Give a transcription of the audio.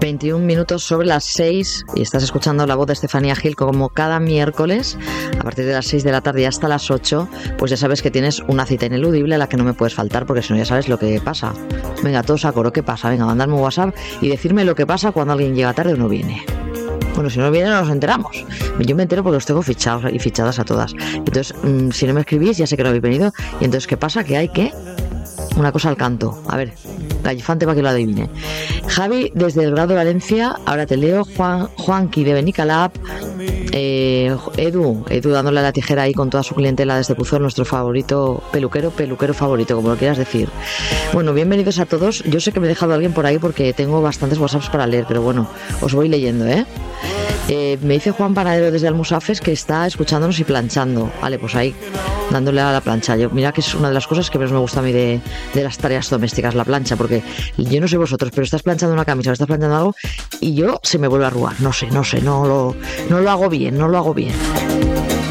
21 minutos sobre las 6 y estás escuchando la voz de Estefanía Gil como cada miércoles a partir de las 6 de la tarde y hasta las 8, pues ya sabes que tienes una cita ineludible a la que no me puedes faltar porque si no ya sabes lo que pasa. Venga, todos a coro, ¿qué pasa? Venga, mandadme un WhatsApp y decirme lo que pasa cuando alguien llega tarde o no viene. Bueno, si no viene no nos enteramos. Yo me entero porque os tengo fichados y fichadas a todas. Entonces, si no me escribís ya sé que no habéis venido y entonces ¿qué pasa? Que hay que... Una cosa al canto. A ver, Gallifante para que lo adivine. Javi, desde el Grado de Valencia, ahora te leo. Juanqui de Benicalap. Edu dándole la tijera ahí con toda su clientela desde Puzol, nuestro favorito peluquero favorito, como lo quieras decir. Bueno, bienvenidos a todos. Yo sé que me he dejado a alguien por ahí porque tengo bastantes WhatsApps para leer, pero bueno, os voy leyendo, me dice Juan Panadero desde Almusafes que está escuchándonos y planchando. Vale, pues ahí, dándole a la plancha. Mira que es una de las cosas que más me gusta a mí de las tareas domésticas, la plancha, porque yo no sé vosotros, pero estás planchando una camisa o estás planchando algo y yo se me vuelve a arrugar. No sé, no lo hago bien.